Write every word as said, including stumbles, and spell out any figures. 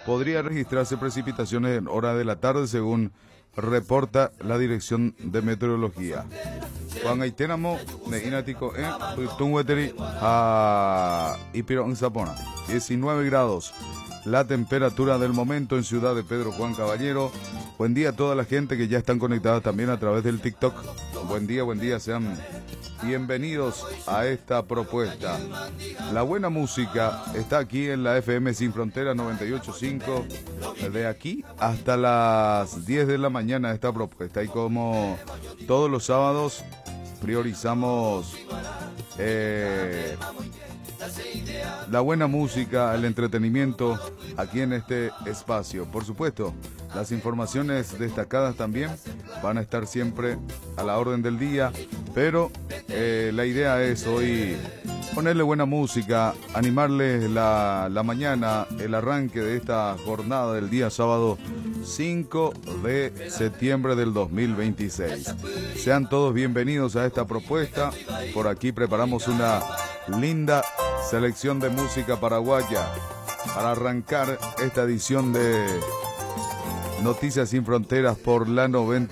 podría registrarse precipitaciones en hora de la tarde, según reporta la Dirección de Meteorología. Juan Aitenamo, Neginatico, en Tunweteri, a Ipiro en Zapona, diecinueve grados. La temperatura del momento en Ciudad de Pedro Juan Caballero. Buen día a toda la gente que ya están conectadas también a través del TikTok. Buen día, buen día, sean bienvenidos a esta propuesta. La buena música está aquí en la F M Sin Frontera noventa y ocho punto cinco. De aquí hasta las diez de la mañana esta propuesta. Y como todos los sábados priorizamos eh, la buena música, el entretenimiento aquí en este espacio. Por supuesto, las informaciones destacadas también van a estar siempre a la orden del día, pero eh, la idea es hoy ponerle buena música, animarles la, la mañana, el arranque de esta jornada del día sábado cinco de septiembre del dos mil veintiséis. Sean todos bienvenidos a esta propuesta. Por aquí preparamos una linda selección de música paraguaya para arrancar esta edición de Noticias Sin Fronteras por la noventa.